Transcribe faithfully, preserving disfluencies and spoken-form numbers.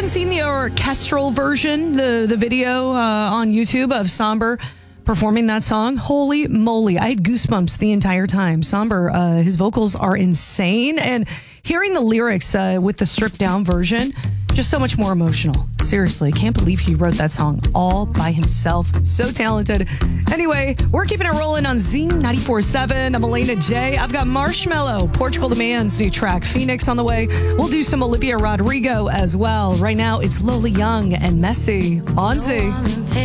haven't seen the orchestral version, the, the video uh, on YouTube of Somber performing that song, holy moly, I had goosebumps the entire time. Somber, uh, his vocals are insane, and hearing the lyrics uh, with the stripped down version, just so much more emotional. Seriously, can't believe he wrote that song all by himself. So talented. Anyway, we're keeping it rolling on Z ninety-four point seven. I'm Elena J. I've got Marshmello, Portugal the Man's new track, Phoenix, on the way. We'll do some Olivia Rodrigo as well. Right now, it's Lola Young and Messy on Z.